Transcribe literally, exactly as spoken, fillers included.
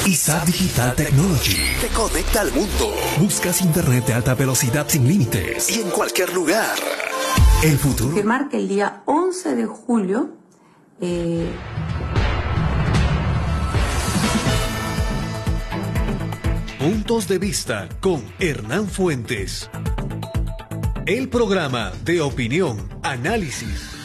ISAP Digital Technology te conecta al mundo. Buscas internet de alta velocidad sin límites y en cualquier lugar. El futuro. Confirmar que el día once de julio eh... Puntos de vista con Hernán Fuentes. El programa de opinión, análisis